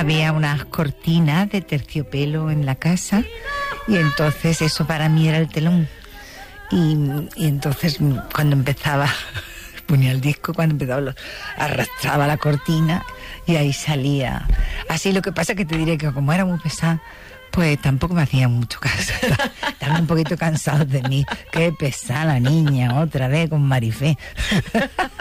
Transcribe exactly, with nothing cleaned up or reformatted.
había unas cortinas de terciopelo en la casa y entonces eso para mí era el telón. Y, y entonces cuando empezaba, ponía el disco, cuando empezaba lo, arrastraba la cortina y ahí salía. Así, lo que pasa es que te diré que como era muy pesada, pues tampoco me hacían mucho caso. Estaban un poquito cansados de mí. Qué pesada la niña, otra vez con Marifé.